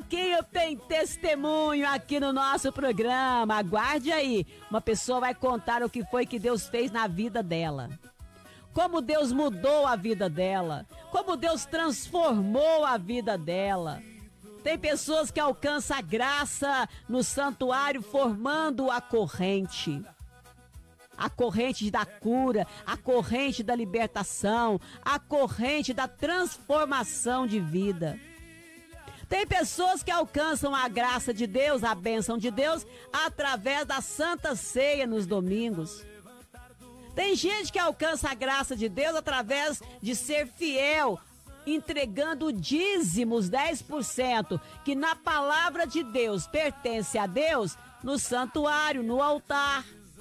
pouquinho tem testemunho aqui no nosso programa. Aguarde aí. Uma pessoa vai contar o que foi que Deus fez na vida dela. Como Deus mudou a vida dela. Como Deus transformou a vida dela. Tem pessoas que alcançam a graça no santuário formando a corrente. A corrente da cura, a corrente da libertação, a corrente da transformação de vida. Tem pessoas que alcançam a graça de Deus, a bênção de Deus, através da Santa Ceia nos domingos. Tem gente que alcança a graça de Deus através de ser fiel, entregando dízimos 10%, que na palavra de Deus pertence a Deus, no santuário, no altar.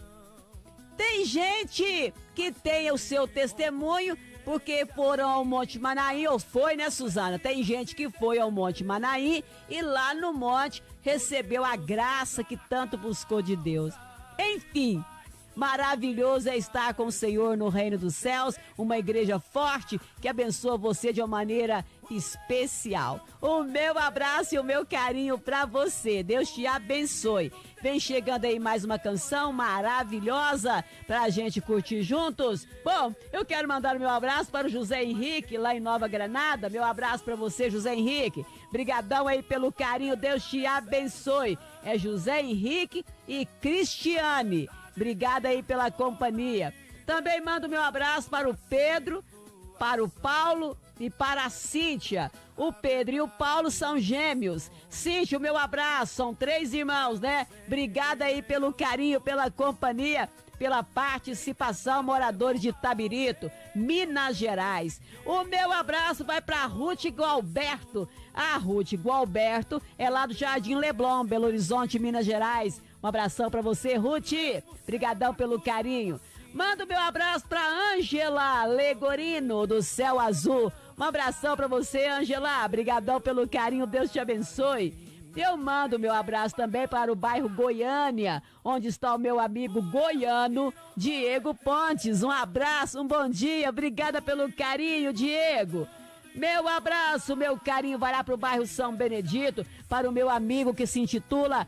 Tem gente que tem o seu testemunho porque foram ao Monte Manaim, ou foi, né, Suzana? Tem gente que foi ao Monte Manaim e lá no monte recebeu a graça que tanto buscou de Deus. Enfim, maravilhoso é estar com o Senhor no reino dos céus, uma igreja forte que abençoa você de uma maneira especial. O meu abraço e o meu carinho pra você. Deus te abençoe. Vem chegando aí mais uma canção maravilhosa pra gente curtir juntos. Bom, eu quero mandar o meu abraço para o José Henrique, lá em Nova Granada. Meu abraço pra você, José Henrique. Brigadão aí pelo carinho. Deus te abençoe. É José Henrique e Cristiane. Obrigada aí pela companhia. Também mando meu abraço para o Pedro, para o Paulo e para a Cíntia. O Pedro e o Paulo são gêmeos. Cíntia, o meu abraço. São 3 irmãos, né? Obrigada aí pelo carinho, pela companhia, pela participação, moradores de Itabirito, Minas Gerais. O meu abraço vai para Ruth Gualberto. A Ruth Gualberto é lá do Jardim Leblon, Belo Horizonte, Minas Gerais. Um abração pra você, Ruth. Brigadão pelo carinho. Manda o meu abraço pra Ângela Legorino, do Céu Azul. Um abração pra você, Ângela. Brigadão pelo carinho. Deus te abençoe. Eu mando o meu abraço também para o bairro Goiânia, onde está o meu amigo goiano, Diego Pontes. Um abraço, um bom dia. Obrigada pelo carinho, Diego. Meu abraço, meu carinho vai lá pro bairro São Benedito, para o meu amigo que se intitula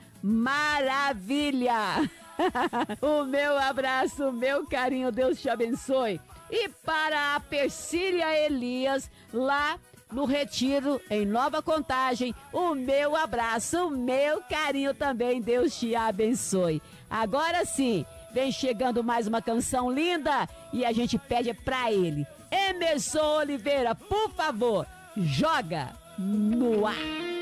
Maravilha. O meu abraço, o meu carinho, Deus te abençoe. E para a Persília Elias, lá no Retiro, em Nova Contagem, o meu abraço, o meu carinho também, Deus te abençoe. Agora sim, vem chegando mais uma canção linda e a gente pede pra ele. Emerson Oliveira, por favor, joga no ar.